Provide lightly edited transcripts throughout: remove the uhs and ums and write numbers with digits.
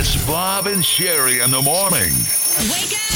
It's Bob and Sherry in the morning. Wake up!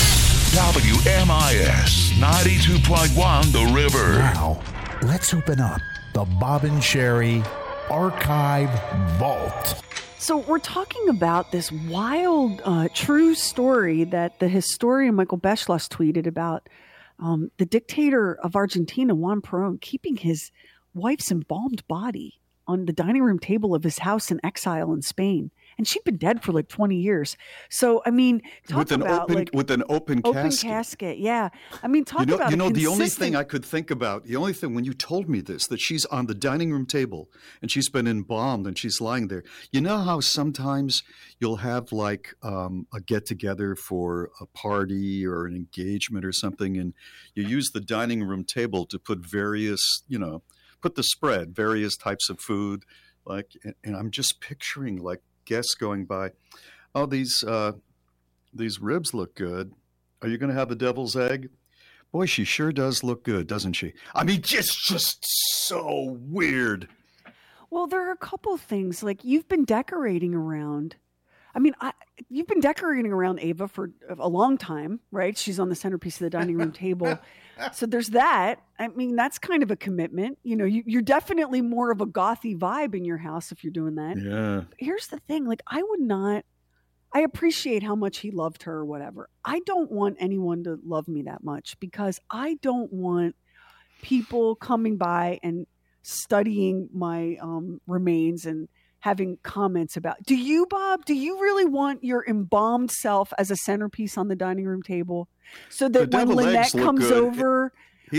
WMIS 92.1 The River. Now, let's open up the Bob and Sherry Archive Vault. So we're talking about this wild, true story that the historian Michael Beschloss tweeted about the dictator of Argentina, Juan Perón, keeping his wife's embalmed body on the dining room table of his house in exile in Spain. And she'd been dead for like 20 years. So, I mean, with an open casket. Yeah. I mean, talk about the only thing I could think about, when you told me this, that she's on the dining room table and she's been embalmed and she's lying there. You know how sometimes you'll have like a get together for a party or an engagement or something, and you use the dining room table to put various, put the spread, various types of food, and I'm just picturing like guests going by. Oh, these ribs look good. Are you going to have the devil's egg? Boy, she sure does look good, doesn't she? I mean, just so weird. Well, there are a couple of things. Like, you've been decorating around. I mean, you've been decorating around Ava for a long time, right? She's on the centerpiece of the dining room table. So there's that. I mean, that's kind of a commitment. You're definitely more of a gothy vibe in your house if you're doing that. Yeah. Here's the thing. Like, I appreciate how much he loved her or whatever. I don't want anyone to love me that much, because I don't want people coming by and studying my remains and having comments about. Do you, Bob? Do you really want your embalmed self as a centerpiece on the dining room table, so that when Lynette comes over,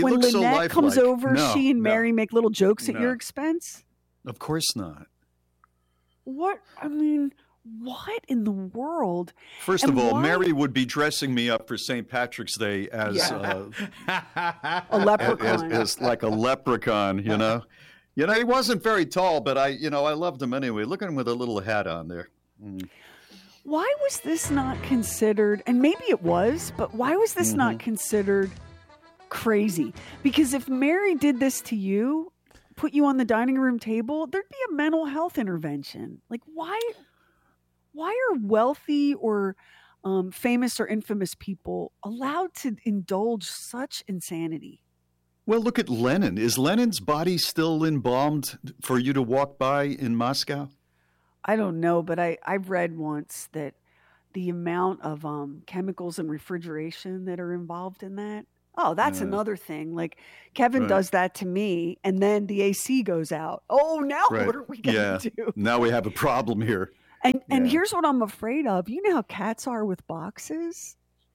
she and Mary make little jokes at your expense? Of course not. What? I mean, what in the world? First of all, Mary would be dressing me up for St. Patrick's Day as a leprechaun, as like a leprechaun, he wasn't very tall, but I loved him anyway. Look at him with a little hat on there. Mm. Why was this not considered, and maybe it was, but why was this not considered crazy? Because if Mary did this to you, put you on the dining room table, there'd be a mental health intervention. Like, why are wealthy or famous or infamous people allowed to indulge such insanity? Well, look at Lenin. Is Lenin's body still embalmed for you to walk by in Moscow? I don't know, but I've read once that the amount of chemicals and refrigeration that are involved in that. Oh, that's another thing. Like, Kevin does that to me, and then the AC goes out. Oh, now what are we going to do? Now we have a problem here. And here's what I'm afraid of. You know how cats are with boxes?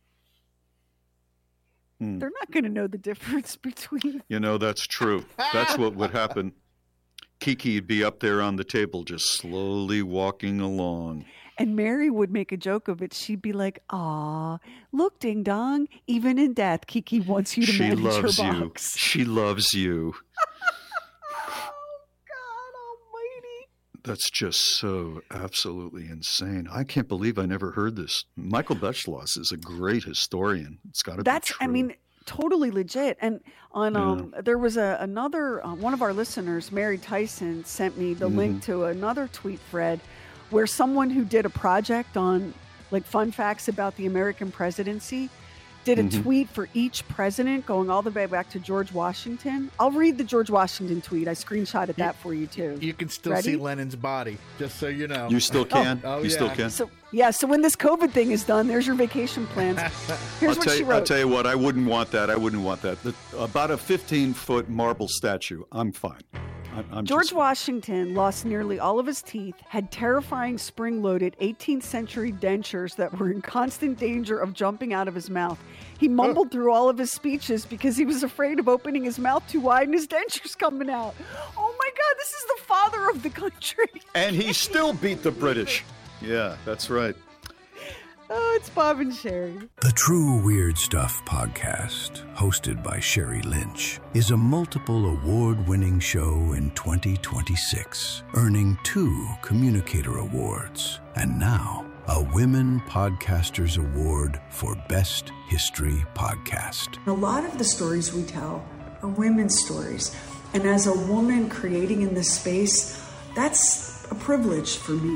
They're not going to know the difference between. That's true. That's what would happen. Kiki'd be up there on the table, just slowly walking along. And Mary would make a joke of it. She'd be like, "Aw, look, ding dong. Even in death, Kiki wants you to manage her box. She loves you." Oh, God almighty. That's just so absolutely insane. I can't believe I never heard this. Michael Beschloss is a great historian. It's got to be true. I mean, totally legit. And on there was another one of our listeners, Mary Tyson, sent me the link to another tweet thread where someone who did a project on like fun facts about the American presidency did a tweet for each president going all the way back to George Washington. I'll read the George Washington tweet. I screenshotted that for you too. You can still see Lenin's body, just so you know. You still can? Still can? So when this COVID thing is done, there's your vacation plans. Here's what she wrote. I'll tell you what, I wouldn't want that. About a 15-foot marble statue, I'm fine. George Washington lost nearly all of his teeth, had terrifying spring-loaded 18th century dentures that were in constant danger of jumping out of his mouth. He mumbled through all of his speeches because he was afraid of opening his mouth too wide and his dentures coming out. Oh my God, this is the father of the country. And he still beat the British. Yeah, that's right. Oh, it's Bob and Sherry. The True Weird Stuff podcast, hosted by Sherry Lynch, is a multiple award-winning show in 2026, earning 2 Communicator Awards, and now a Women Podcasters Award for Best History Podcast. A lot of the stories we tell are women's stories, and as a woman creating in this space, that's a privilege for me.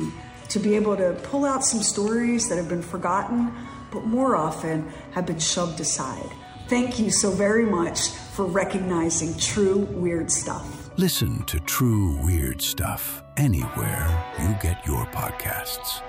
to be able to pull out some stories that have been forgotten, but more often have been shoved aside. Thank you so very much for recognizing True Weird Stuff. Listen to True Weird Stuff anywhere you get your podcasts.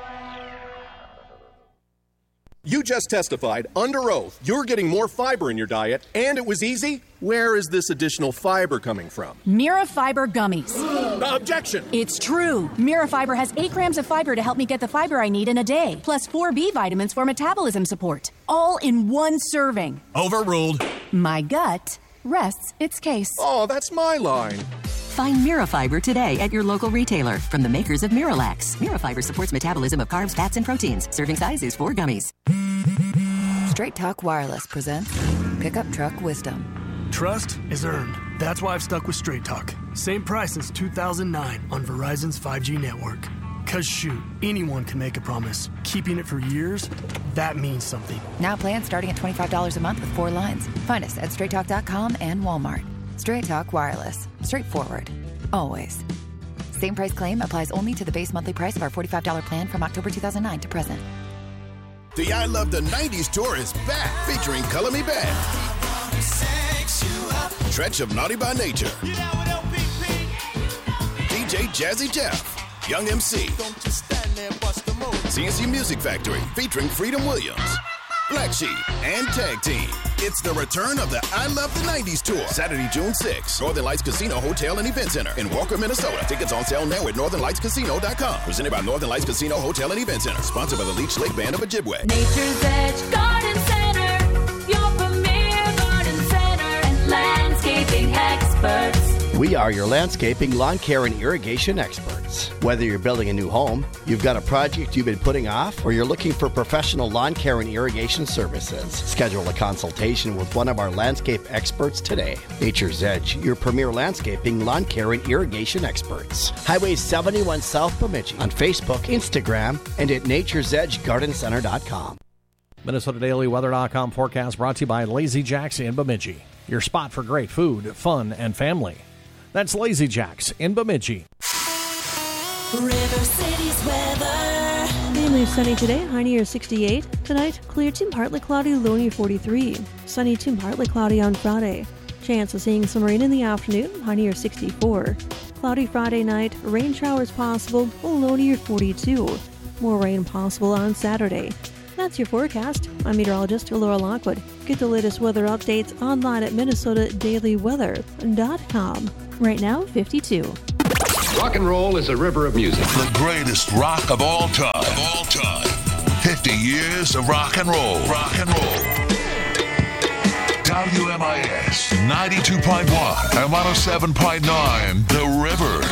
You just testified under oath you're getting more fiber in your diet, and it was easy? Where is this additional fiber coming from? Mirafiber gummies. Objection! It's true. Mirafiber has 8 grams of fiber to help me get the fiber I need in a day, plus 4 B vitamins for metabolism support. All in one serving. Overruled. My gut rests its case. Oh, that's my line. Find Mirafiber today at your local retailer from the makers of Miralax. Mirafiber supports metabolism of carbs, fats, and proteins. Serving size is 4 gummies. Straight Talk Wireless presents Pickup Truck Wisdom. Trust is earned. That's why I've stuck with Straight Talk. Same price since 2009 on Verizon's 5G network. Cause shoot, anyone can make a promise. Keeping it for years, that means something. Now plans starting at $25 a month with 4 lines. Find us at straighttalk.com and Walmart. Straight Talk Wireless. Straightforward. Always. Same price claim applies only to the base monthly price of our $45 plan from October 2009 to present. The I Love the 90s tour is back, featuring Color Me Back, Stretch of Naughty by Nature, DJ Jazzy Jeff, Young MC, CNC Music Factory featuring Freedom Williams, Black Sheep, and Tag Team. It's the return of the I Love the 90s tour, Saturday, June 6th, Northern Lights Casino Hotel and Event Center in Walker, Minnesota. Tickets on sale now at northernlightscasino.com. Presented by Northern Lights Casino Hotel and Event Center. Sponsored by the Leech Lake Band of Ojibwe. Nature's Edge Garden Center, your premier garden center and landscaping experts. We are your landscaping, lawn care, and irrigation experts. Whether you're building a new home, you've got a project you've been putting off, or you're looking for professional lawn care and irrigation services, schedule a consultation with one of our landscape experts today. Nature's Edge, your premier landscaping, lawn care, and irrigation experts. Highway 71 South Bemidji on Facebook, Instagram, and at naturesedgegardencenter.com. MinnesotaDailyWeather.com forecast brought to you by Lazy Jacks in Bemidji. Your spot for great food, fun, and family. That's Lazy Jacks in Bemidji. River City's weather. Mainly sunny today, high near 68. Tonight, clear to partly cloudy, low near 43. Sunny to partly cloudy on Friday. Chance of seeing some rain in the afternoon, high near 64. Cloudy Friday night, rain showers possible, low near 42. More rain possible on Saturday. That's your forecast. I'm meteorologist Laura Lockwood. Get the latest weather updates online at MinnesotaDailyWeather.com. Right now, 52. Rock and roll is a river of music. The greatest rock of all time. 50 years of rock and roll. WMIS 92.1 and 107.9 The River.